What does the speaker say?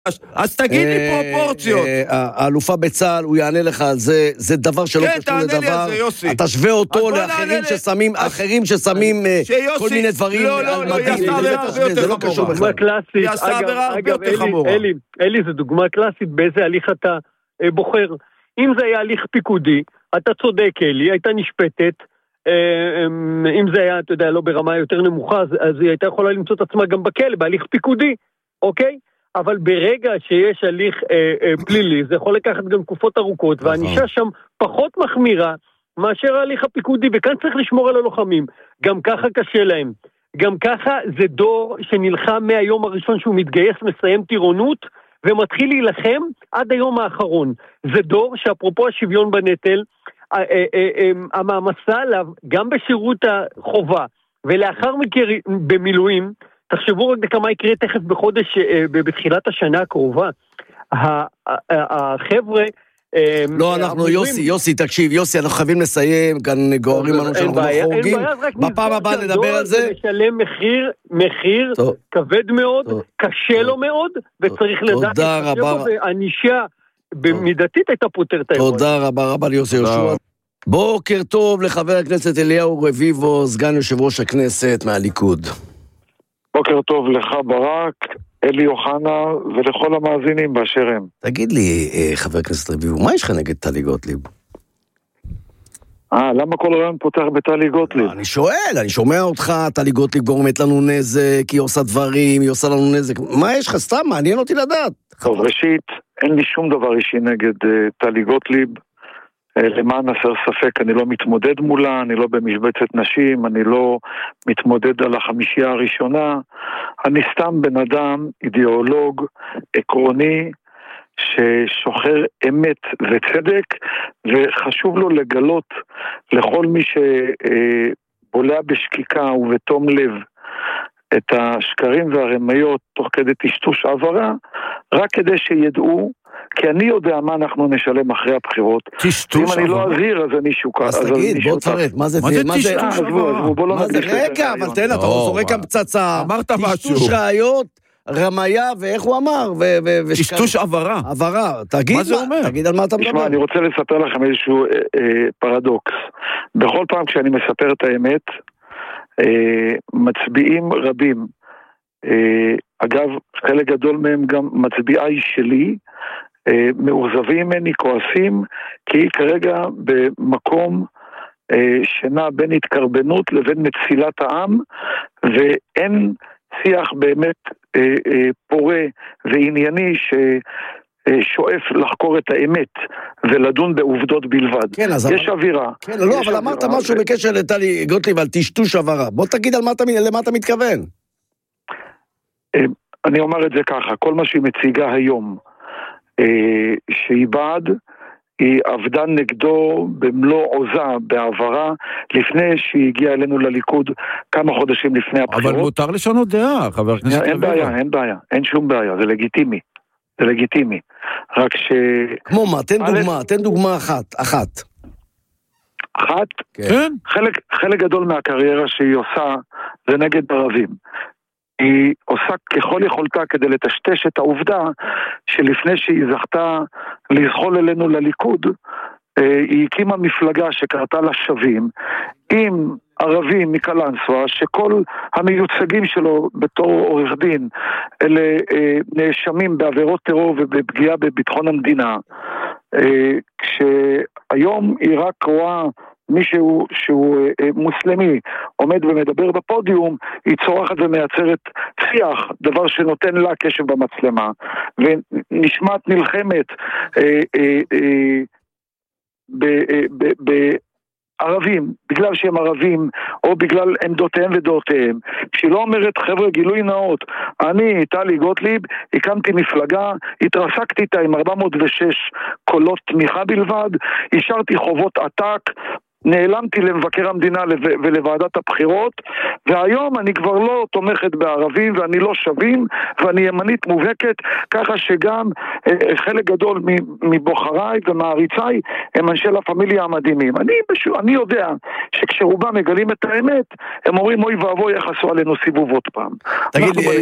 אז תגיד לי פרופורציות. האלופה בצה"ל, הוא יענה לך על זה, זה דבר שלא קשור לדבר. אתה שווה אותו לאחרים ששמים כל מיני דברים על מדים. זה לא קשור בכלל. אגב, אלי, זו דוגמה קלאסית באיזה הליך אתה בוחר. אם זה היה הליך פיקודי, אתה צודק, אלי, הייתה נשפטת, אם זה היה, אתה יודע, לא ברמה יותר נמוכה, אז היא הייתה יכולה למצוא את עצמה גם בכלא, בהליך פיקודי, אוקיי? אבל ברגע שיש הליך פלילי, זה יכול לקחת גם תקופות ארוכות, והאנישה שם פחות מחמירה מאשר ההליך הפיקודי, וכאן צריך לשמור על הלוחמים. גם ככה קשה להם. גם ככה זה דור שנלחם מהיום הראשון שהוא מתגייס, מסיים טירונות, ומתחיל להילחם עד היום האחרון. זה דור שאפרופו השוויון בנטל, המעמסה עליו, גם בשירות החובה, ולאחר מכן במילואים, תחשבו רק כמה יקרה תכף בחודש, בתחילת השנה הקרובה. החבר'ה... לא, אנחנו, יוסי, תקשיב, יוסי, אנחנו חייבים לסיים, כאן גוררים לנו שאנחנו חורגים. בפעם הבאה נדבר על זה. משלם מחיר כבד מאוד, קשה לו מאוד, וצריך לדעת... תודה רבה. ואנישה במידתית הייתה פותרת האירוע. תודה רבה ליוסי יהושע. בוקר טוב לחבר הכנסת אליהו רביבו, סגן יושב ראש הכנסת מהליכוד. בוקר טוב לך ברק, אלי אוחנה ולכל המאזינים באשר הם. תגיד לי, חבר הכנסת רביבו, מה יש לך נגד טלי גוטליב? למה כל רעיון פותח בטלי גוטליב? אני שואל, אני שומע אותך, טלי גוטליב גורמת לנו נזק, היא עושה דברים, היא עושה לנו נזק, מה יש לך? סתם, מעניין אותי לדעת. טוב, ראשית, אין לי שום דבר אישי נגד טלי גוטליב, למען הסר ספק, אני לא מתמודד מולה, אני לא במשבצת נשים, אני לא מתמודד על החמישייה הראשונה, אני סתם בן אדם, אידיאולוג, עקרוני, ששוחר אמת וצדק, וחשוב לו לגלות לכל מי שבולע בשקיקה ובתום לב את השקרים והרמיות תוך כדי טשטוש העברה, רק כדי שידעו, כי אני יודע מה אנחנו נשלם אחרי הבחירות. טשטוש עברה? אם אני לא אזהיר, אז אני שוקע. אז תגיד, בוא תפרט, מה זה טשטוש עברה? רגע, אבל תן, אתה זורק גם פצצה. אמרת משהו. טשטוש ראיות, רמיה, ואיך הוא אמר? טשטוש עברה. עברה, תגיד מה זה אומר? תגיד על מה אתה מדבר. תשמע, אני רוצה לספר לכם איזשהו פרדוקס. בכל פעם כשאני מספר את האמת, מצביעים רבים, אגב, חלק גדול מהם גם מצביעי שלי, מאוכזבים ממני, כועסים, כי היא כרגע במקום שנע בין התקרבנות לבין מצילת העם, ואין שיח באמת פורה וענייני ששואף לחקור את האמת ולדון בעובדות בלבד. כן, יש אווירה. כן, לא, אבל אמרת משהו בקשר לטלי גוטליב על טשטוש עברה. בוא תגיד על למה אתה מתכוון. אני אומר את זה ככה, כל מה שהיא מציגה היום, שהיא בעד, היא עבדה נגדו במלוא עוזה בעברה, לפני שהיא הגיעה אלינו לליכוד כמה חודשים לפני הבחירות. אבל מותר לשנות דעה, חבר הכנסת רביבו. אין בעיה, אין שום בעיה, זה לגיטימי. זה לגיטימי. רק ש... כמו מה? תן דוגמה אחת. אחת? כן. חלק גדול מהקריירה שהיא עושה זה נגד ערבים. היא עושה ככל יכולתה כדי לטשטש את העובדה שלפני שהיא זכתה לזחול אלינו לליכוד, היא הקימה מפלגה שקראתה לה שווים, עם ערבים מקלנסווה, שכל המיוצגים שלו בתור עורך דין, אלה נאשמים בעבירות טרור ובפגיעה בביטחון המדינה, כשהיום היא רק רואה מישהו שהוא מוסלמי עומד ומדבר בפודיום, היא צורחת ומייצרת שיח, דבר שנותן לה קשב במצלמה, ונשמעת נלחמת בערבים, בגלל שהם ערבים, או בגלל עמדותיהם ודעותיהם. כשהיא לא אומרת, חבר'ה, גילוי נאות, אני, טלי גוטליב, הקמתי מפלגה, התרסקתי איתה עם 406 קולות תמיכה בלבד, השארתי חובות עתק, נעלמתי למבקר המדינה ולוועדת הבחירות, והיום אני כבר לא תומכת בערבים, ואני לא שווים, ואני ימנית מובהקת, ככה שגם חלק גדול מבוחריי ומעריציי הם אנשי לה פמיליה המדהימים. אני יודע שכשרובם מגלים את האמת, הם אומרים, אוי ואבוי, איך עשו עלינו סיבוב עוד פעם. תגיד לי,